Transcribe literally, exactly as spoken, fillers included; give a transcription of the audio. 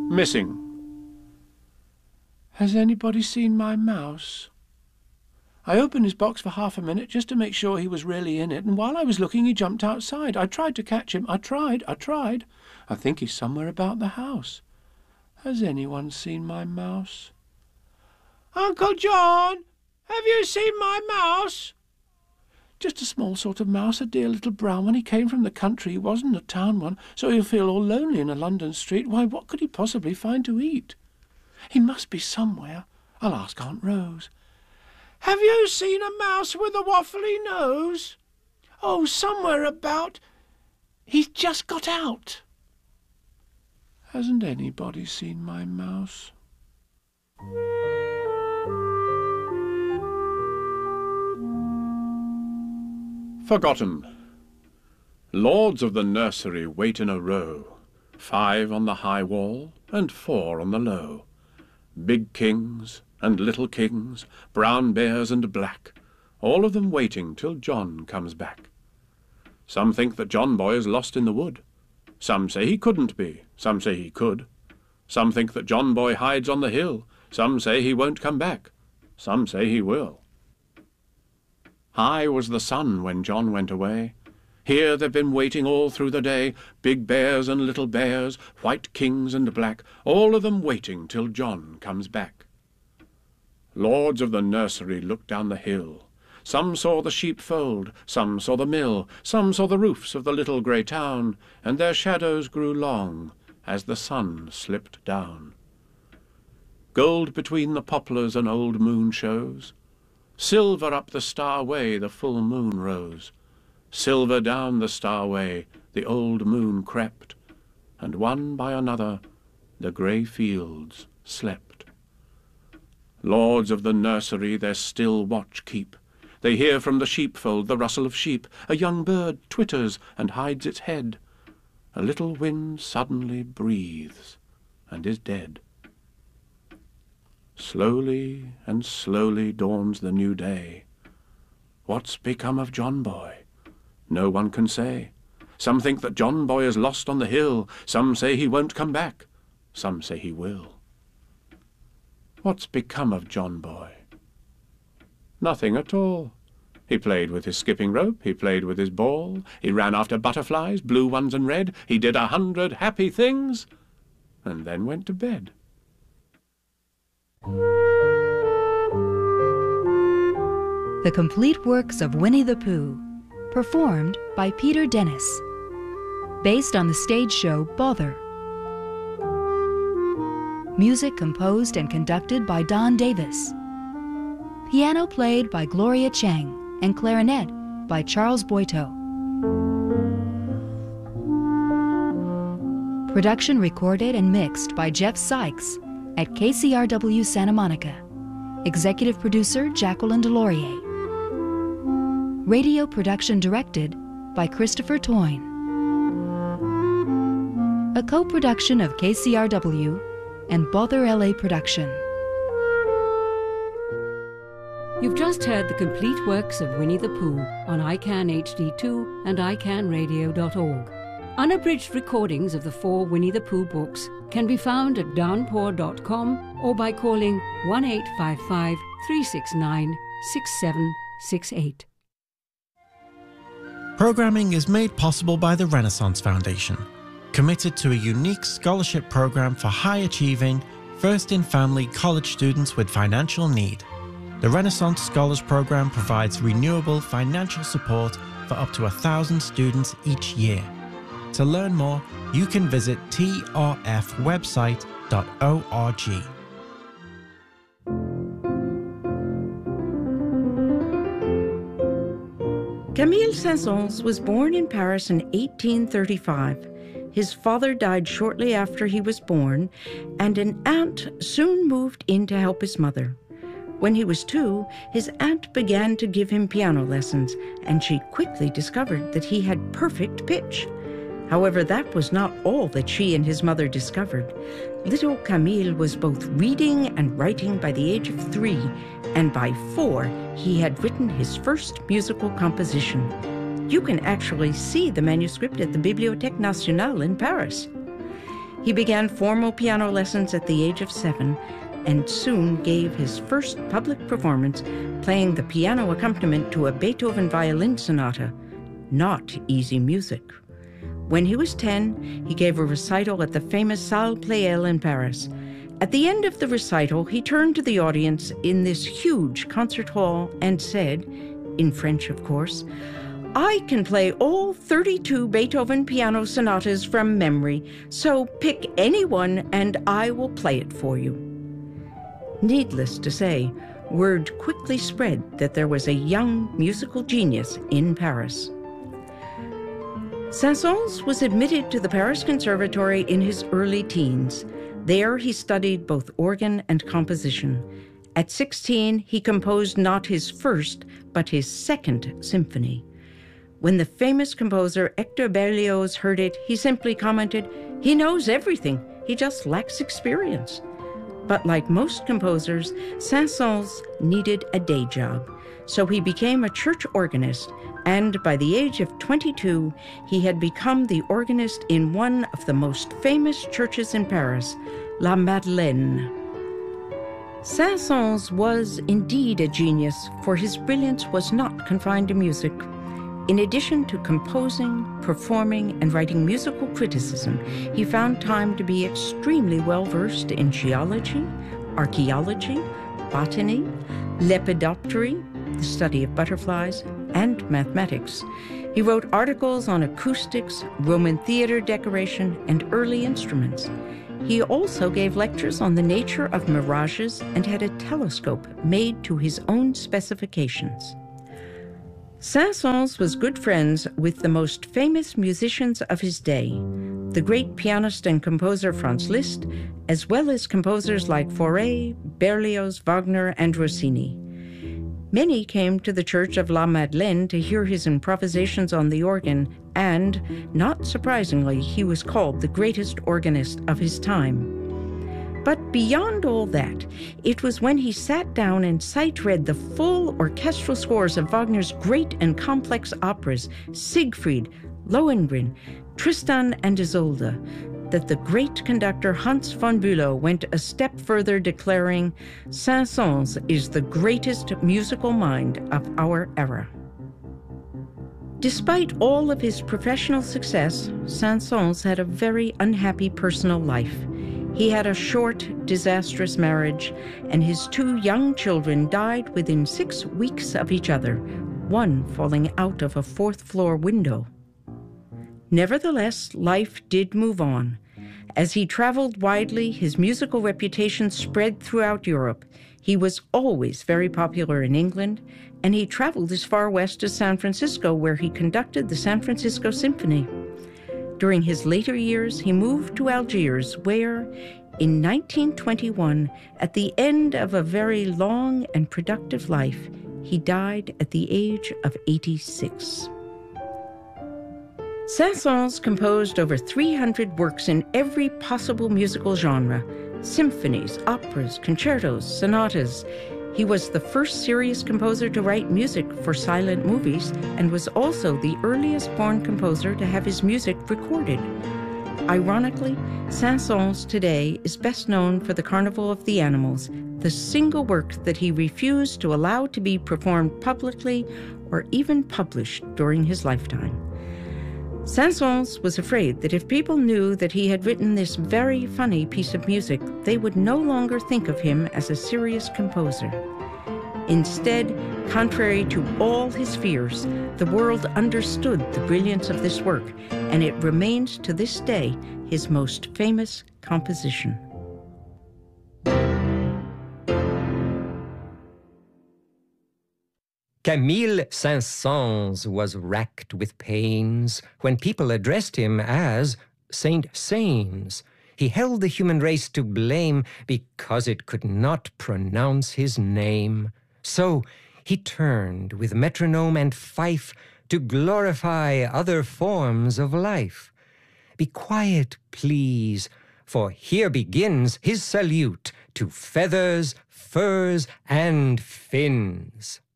Missing. Has anybody seen my mouse? I opened his box for half a minute just to make sure he was really in it, and while I was looking he jumped outside. I tried to catch him. I tried, I tried. I think he's somewhere about the house. Has anyone seen my mouse? Uncle John, have you seen my mouse? Just a small sort of mouse, a dear little brown one. He came from the country. He wasn't a town one, so he'll feel all lonely in a London street. Why, what could he possibly find to eat? He must be somewhere. I'll ask Aunt Rose. Have you seen a mouse with a waffly nose? Oh, somewhere about. He's just got out. Hasn't anybody seen my mouse? Forgotten. Lords of the nursery wait in a row, five on the high wall and four on the low. Big kings and little kings, brown bears and black, all of them waiting till John comes back. Some think that John boy is lost in the wood. Some say he couldn't be, some say he could. Some think that John boy hides on the hill, some say he won't come back, some say he will. High was the sun when John went away. Here they've been waiting all through the day, big bears and little bears, white kings and black, all of them waiting till John comes back. Lords of the nursery looked down the hill. Some saw the sheepfold, some saw the mill, some saw the roofs of the little grey town, and their shadows grew long as the sun slipped down. Gold between the poplars an old moon shows. Silver up the star way the full moon rose. Silver down the star way the old moon crept, and one by another the grey fields slept. Lords of the nursery their still watch keep. They hear from the sheepfold the rustle of sheep. A young bird twitters and hides its head. A little wind suddenly breathes and is dead. Slowly and slowly dawns the new day. What's become of John boy? No one can say. Some think that John boy is lost on the hill. Some say he won't come back. Some say he will. What's become of John boy? Nothing at all. He played with his skipping rope, he played with his ball, he ran after butterflies, blue ones and red, he did a hundred happy things, and then went to bed. The Complete Works of Winnie the Pooh, performed by Peter Dennis, based on the stage show Bother. Music composed and conducted by Don Davis. Piano played by Gloria Chang and clarinet by Charles Boito. Production recorded and mixed by Jeff Sykes at K C R W Santa Monica. Executive producer Jacqueline Delorier. Radio production directed by Christopher Toyne. A co-production of K C R W and Bother L A Production. You've just heard the complete works of Winnie the Pooh on I CAN H D two and I can radio dot org. Unabridged recordings of the four Winnie the Pooh books can be found at downpour dot com or by calling one eight five five, three six nine, six seven six eight. Programming is made possible by the Renaissance Foundation, committed to a unique scholarship program for high-achieving, first-in-family college students with financial need. The Renaissance Scholars Program provides renewable financial support for up to a thousand students each year. To learn more, you can visit t r f website dot org. Camille Saint-Saëns was born in Paris in eighteen thirty-five. His father died shortly after he was born, and an aunt soon moved in to help his mother. When he was two, his aunt began to give him piano lessons, and she quickly discovered that he had perfect pitch. However, that was not all that she and his mother discovered. Little Camille was both reading and writing by the age of three, and by four, he had written his first musical composition. You can actually see the manuscript at the Bibliothèque Nationale in Paris. He began formal piano lessons at the age of seven and soon gave his first public performance playing the piano accompaniment to a Beethoven violin sonata. Not easy music. When he was ten, he gave a recital at the famous Salle Pleyel in Paris. At the end of the recital, he turned to the audience in this huge concert hall and said, in French of course, "I can play all thirty-two Beethoven piano sonatas from memory, so pick any one and I will play it for you." Needless to say, word quickly spread that there was a young musical genius in Paris. Saint-Saëns was admitted to the Paris Conservatory in his early teens. There he studied both organ and composition. At sixteen, he composed not his first, but his second symphony. When the famous composer Hector Berlioz heard it, he simply commented, "He knows everything, he just lacks experience." But like most composers, Saint-Saëns needed a day job, so he became a church organist, and by the age of twenty-two, he had become the organist in one of the most famous churches in Paris, La Madeleine. Saint-Saëns was indeed a genius, for his brilliance was not confined to music. In addition to composing, performing, and writing musical criticism, he found time to be extremely well-versed in geology, archaeology, botany, lepidoptery, the study of butterflies, and mathematics. He wrote articles on acoustics, Roman theater decoration, and early instruments. He also gave lectures on the nature of mirages and had a telescope made to his own specifications. Saint-Saëns was good friends with the most famous musicians of his day, the great pianist and composer Franz Liszt, as well as composers like Fauré, Berlioz, Wagner, and Rossini. Many came to the church of La Madeleine to hear his improvisations on the organ, and, not surprisingly, he was called the greatest organist of his time. But beyond all that, it was when he sat down and sight-read the full orchestral scores of Wagner's great and complex operas, Siegfried, Lohengrin, Tristan and Isolde, that the great conductor Hans von Bülow went a step further, declaring, "Saint-Saëns is the greatest musical mind of our era." Despite all of his professional success, Saint-Saëns had a very unhappy personal life. He had a short, disastrous marriage, and his two young children died within six weeks of each other, one falling out of a fourth-floor window. Nevertheless, life did move on. As he traveled widely, his musical reputation spread throughout Europe. He was always very popular in England, and he traveled as far west as San Francisco, where he conducted the San Francisco Symphony. During his later years, he moved to Algiers, where, in nineteen twenty-one, at the end of a very long and productive life, he died at the age of eighty-six. Saint-Saëns composed over three hundred works in every possible musical genre: symphonies, operas, concertos, sonatas. He was the first serious composer to write music for silent movies and was also the earliest born composer to have his music recorded. Ironically, Saint-Saëns today is best known for the Carnival of the Animals, the single work that he refused to allow to be performed publicly or even published during his lifetime. Saint-Saëns was afraid that if people knew that he had written this very funny piece of music, they would no longer think of him as a serious composer. Instead, contrary to all his fears, the world understood the brilliance of this work, and it remains to this day his most famous composition. Camille Saint-Saëns was racked with pains when people addressed him as Saint Saëns. He held the human race to blame because it could not pronounce his name. So he turned with metronome and fife to glorify other forms of life. Be quiet, please, for here begins his salute to feathers, furs, and fins.